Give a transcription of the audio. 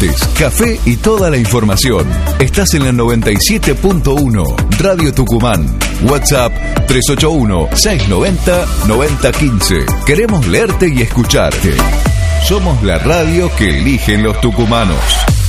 Café y toda la información. Estás en la 97.1 Radio Tucumán. WhatsApp 381-690-9015. Queremos leerte y escucharte. Somos la radio que eligen los tucumanos.